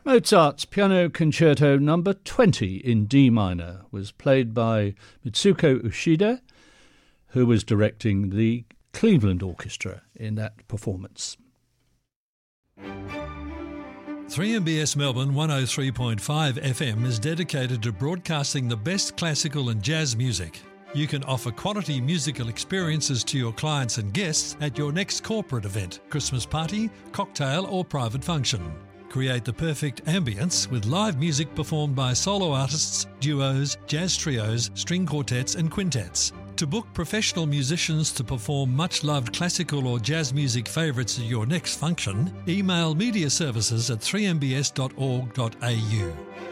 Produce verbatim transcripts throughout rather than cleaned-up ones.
Mozart's Piano Concerto number twenty in D minor was played by Mitsuko Ushida, who was directing the Cleveland Orchestra in that performance. three M B S Melbourne one oh three point five F M is dedicated to broadcasting the best classical and jazz music. You can offer quality musical experiences to your clients and guests at your next corporate event, Christmas party, cocktail or private function. Create the perfect ambience with live music performed by solo artists, duos, jazz trios, string quartets and quintets. To book professional musicians to perform much-loved classical or jazz music favourites at your next function, email media services at three m b s dot org dot a u.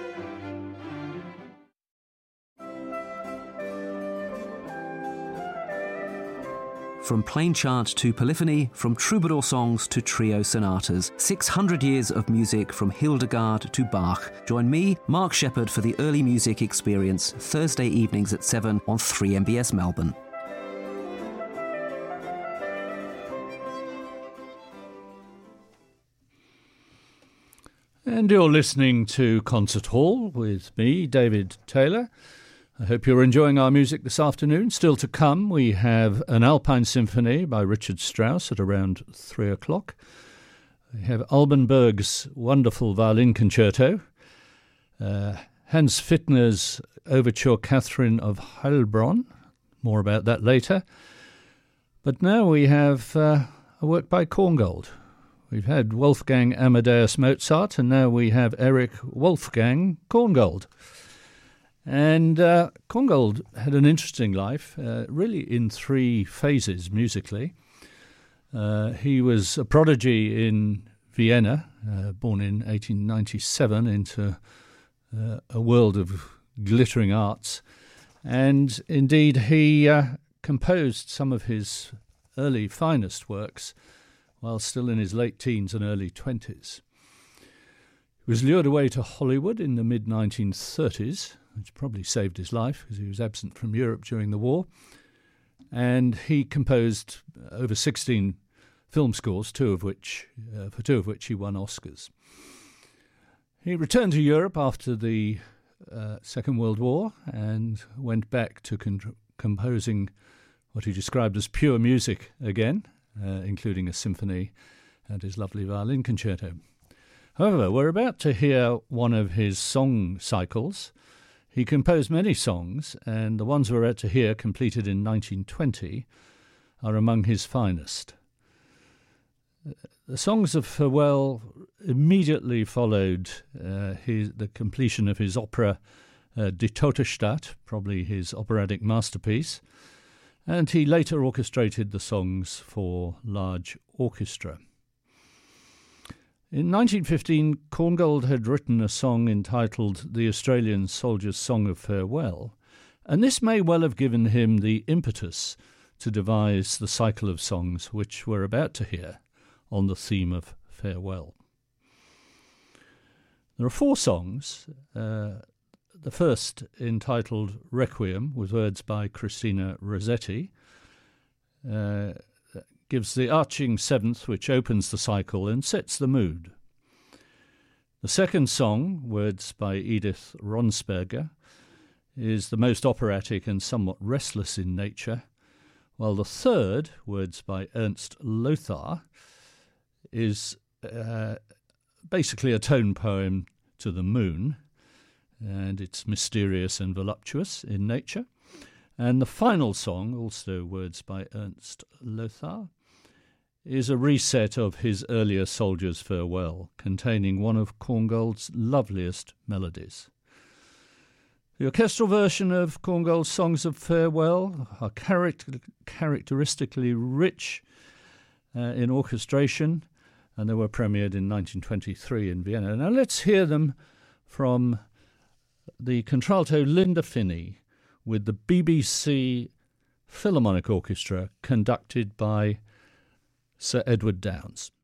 From plain chant to polyphony, from troubadour songs to trio sonatas, six hundred years of music from Hildegard to Bach. Join me, Mark Shepherd, for the Early Music Experience, Thursday evenings at seven on three M B S Melbourne. And you're listening to Concert Hall with me, David Taylor. I hope you're enjoying our music this afternoon. Still to come, we have an Alpine Symphony by Richard Strauss at around three o'clock. We have Alban Berg's wonderful violin concerto, uh, Hans Fittner's Overture Catherine of Heilbronn. More about that later. But now we have uh, a work by Korngold. We've had Wolfgang Amadeus Mozart, and now we have Erich Wolfgang Korngold. And uh, Korngold had an interesting life, uh, really in three phases musically. Uh, he was a prodigy in Vienna, uh, born in eighteen ninety-seven into uh, a world of glittering arts. And indeed, he uh, composed some of his early finest works while still in his late teens and early twenties. He was lured away to Hollywood in the mid nineteen thirties, which probably saved his life because he was absent from Europe during the war. And he composed over sixteen film scores, two of which, uh, for two of which he won Oscars. He returned to Europe after the uh, Second World War and went back to con- composing what he described as pure music again, uh, including a symphony and his lovely violin concerto. However, we're about to hear one of his song cycles. He composed many songs, and the ones we're about to hear, completed in nineteen twenty, are among his finest. The songs of Farewell immediately followed uh, his, the completion of his opera uh, Die Tote Stadt, probably his operatic masterpiece, and he later orchestrated the songs for large orchestra. In nineteen fifteen, Korngold had written a song entitled The Australian Soldier's Song of Farewell, and this may well have given him the impetus to devise the cycle of songs which we're about to hear on the theme of farewell. There are four songs, uh, the first entitled Requiem, with words by Christina Rossetti, uh, gives the arching seventh, which opens the cycle and sets the mood. The second song, words by Edith Ronsberger, is the most operatic and somewhat restless in nature, while the third, words by Ernst Lothar, is uh, basically a tone poem to the moon, and it's mysterious and voluptuous in nature. And the final song, also words by Ernst Lothar, is a reset of his earlier Soldier's Farewell, containing one of Korngold's loveliest melodies. The orchestral version of Korngold's Songs of Farewell are character- characteristically rich uh, in orchestration, and they were premiered in nineteen twenty-three in Vienna. Now let's hear them from the contralto Linda Finney with the B B C Philharmonic Orchestra, conducted by Sir Edward Downes.